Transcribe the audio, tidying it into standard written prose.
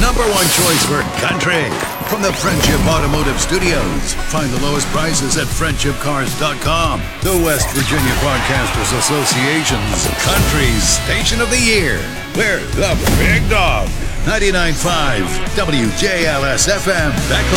number one choice for country. From the Friendship Automotive Studios. Find the lowest prices at friendshipcars.com. The West Virginia Broadcasters Association's Country Station of the Year. We're the big dog. 99.5 WJLS FM. Beckley.